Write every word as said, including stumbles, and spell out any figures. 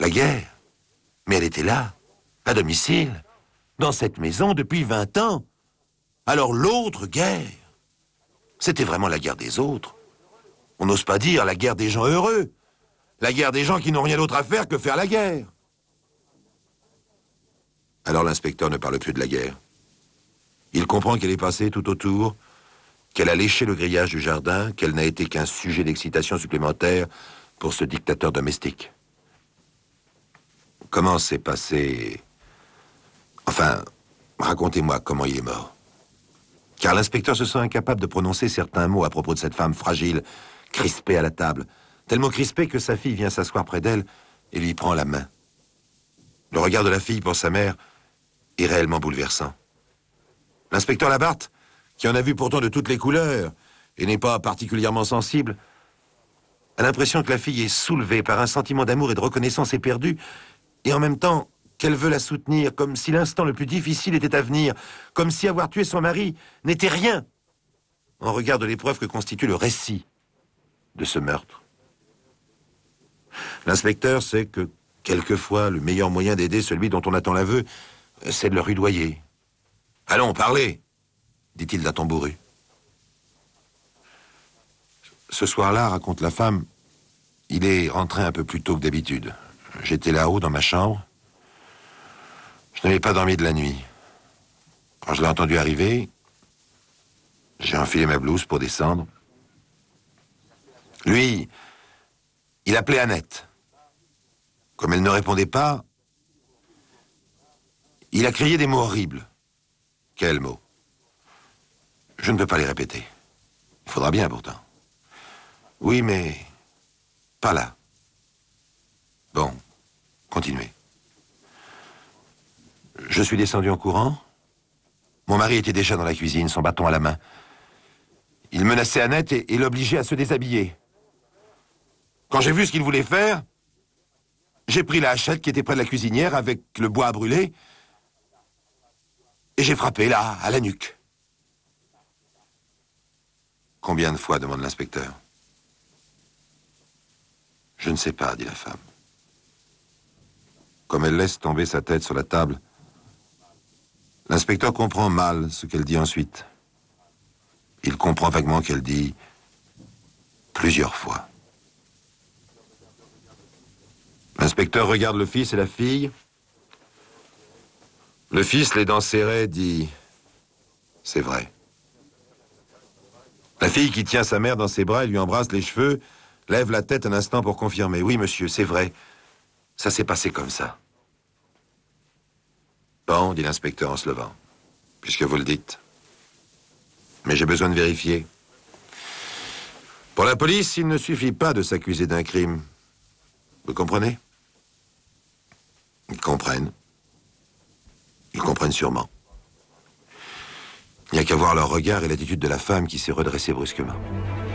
La guerre. Mais elle était là, à domicile, dans cette maison depuis vingt ans. Alors l'autre guerre, c'était vraiment la guerre des autres. On n'ose pas dire la guerre des gens heureux. La guerre des gens qui n'ont rien d'autre à faire que faire la guerre. Alors l'inspecteur ne parle plus de la guerre. Il comprend qu'elle est passée tout autour, qu'elle a léché le grillage du jardin, qu'elle n'a été qu'un sujet d'excitation supplémentaire pour ce dictateur domestique. Comment s'est passé... Enfin, racontez-moi comment il est mort. Car l'inspecteur se sent incapable de prononcer certains mots à propos de cette femme fragile, crispée à la table, tellement crispée que sa fille vient s'asseoir près d'elle et lui prend la main. Le regard de la fille pour sa mère est réellement bouleversant. L'inspecteur Labarthe, qui en a vu pourtant de toutes les couleurs et n'est pas particulièrement sensible, a l'impression que la fille est soulevée par un sentiment d'amour et de reconnaissance éperdue, et en même temps qu'elle veut la soutenir, comme si l'instant le plus difficile était à venir, comme si avoir tué son mari n'était rien, en regard de l'épreuve que constitue le récit de ce meurtre. L'inspecteur sait que, quelquefois, le meilleur moyen d'aider celui dont on attend l'aveu, c'est de le rudoyer. « Allons, parlez !» dit-il d'un ton bourru. Ce soir-là, raconte la femme, il est rentré un peu plus tôt que d'habitude. J'étais là-haut dans ma chambre. Je n'avais pas dormi de la nuit. Quand je l'ai entendu arriver, j'ai enfilé ma blouse pour descendre. Lui, il appelait Annette. Comme elle ne répondait pas, il a crié des mots horribles. Quels mots? Je ne peux pas les répéter. Il faudra bien pourtant. Oui, mais pas là. Bon, continuez. Je suis descendu en courant. Mon mari était déjà dans la cuisine, son bâton à la main. Il menaçait Annette et, et l'obligeait à se déshabiller. Quand j'ai vu ce qu'il voulait faire, j'ai pris la hachette qui était près de la cuisinière avec le bois à brûler et j'ai frappé là, à la nuque. Combien de fois, demande l'inspecteur. Je ne sais pas, dit la femme. Comme elle laisse tomber sa tête sur la table, l'inspecteur comprend mal ce qu'elle dit ensuite. Il comprend vaguement qu'elle dit plusieurs fois. L'inspecteur regarde le fils et la fille. Le fils, les dents serrées, dit « C'est vrai ». La fille qui tient sa mère dans ses bras et lui embrasse les cheveux, lève la tête un instant pour confirmer. « Oui, monsieur, c'est vrai. Ça s'est passé comme ça. » Bon, dit l'inspecteur en se levant, puisque vous le dites. Mais j'ai besoin de vérifier. Pour la police, il ne suffit pas de s'accuser d'un crime. Vous comprenez? Ils comprennent. Ils comprennent sûrement. Il n'y a qu'à voir leur regard et l'attitude de la femme qui s'est redressée brusquement.